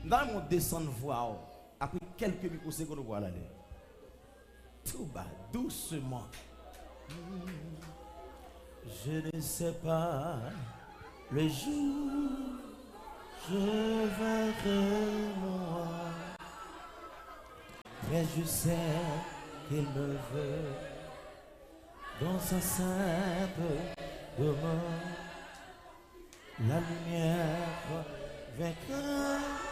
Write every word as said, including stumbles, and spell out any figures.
Dans mon descendre voix, après quelques microsecondes, on va aller. Tout bas, doucement. Je ne sais pas le jour, je verrai moi. Mais je sais qu'il me veut dans sa simple demeure. La lumière vaincra.